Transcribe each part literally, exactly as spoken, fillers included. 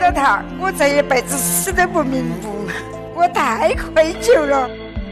到他，我这一辈子死都不瞑目，我太愧疚了。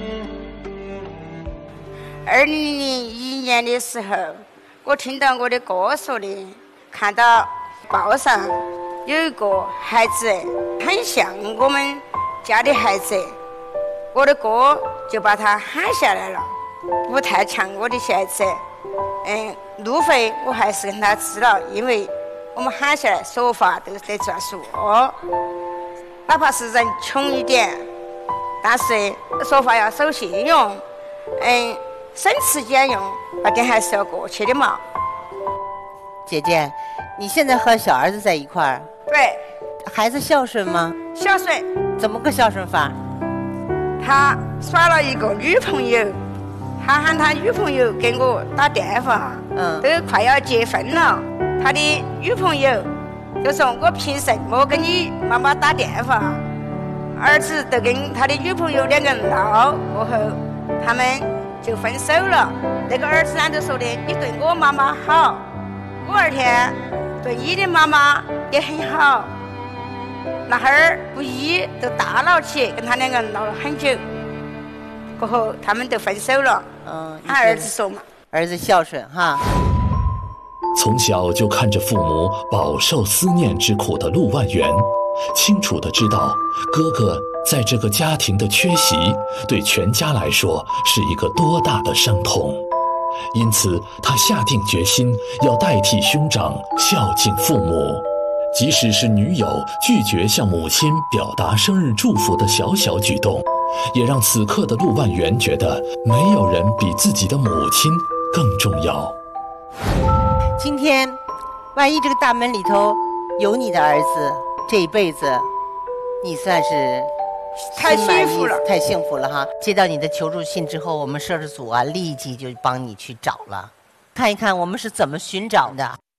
二零零一年的时候，我听到我的哥说的，看到报上有一个孩子很像我们家的孩子，我的哥就把他喊下来了，不太像我的孩子。嗯，路费我还是跟他支了，因为我们喊下来说话都得算数哦，哪怕是人穷一点，但是说话要守信用，嗯，省吃俭用，那点还是要过去的嘛。 姐姐，你现在和小儿子在一块儿？ 对。 孩子孝顺吗？ 孝顺。 怎么个孝顺法？ 他耍了一个女朋友，他喊他女朋友给我打电话，嗯，都快要结婚了。他的女朋友就说：“我凭什么跟你妈妈打电话？”儿子都跟他的女朋友两个人闹过后，他们就分手了。那个儿子呢就说的：“你对我妈妈好，我二天对你的妈妈也很好。”那会儿不一都大闹起，跟他两个人闹了很久。过后他们都分手了。嗯，他儿子说嘛， 儿子孝顺哈。 从小就看着父母饱受思念之苦的陆万元，清楚地知道哥哥在这个家庭的缺席对全家来说是一个多大的伤痛，因此他下定决心要代替兄长孝敬父母。即使是女友拒绝向母亲表达生日祝福的小小举动，也让此刻的陆万元觉得没有人比自己的母亲更重要。 今天万一这个大门里头有你的儿子，这一辈子你算是太幸福了， 太幸福了哈！接到你的求助信之后，我们摄制组啊立即就帮你去找了，看一看我们是怎么寻找的。